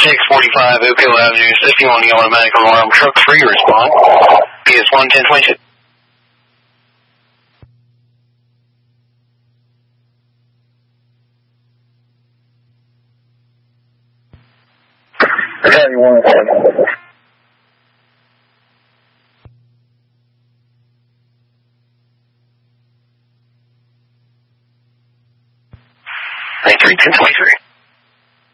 645 Oak Hill Avenue, 61 the automatic alarm, truck 3 respond. PS1 1022. Okay, 1 second. Thank you, 1023.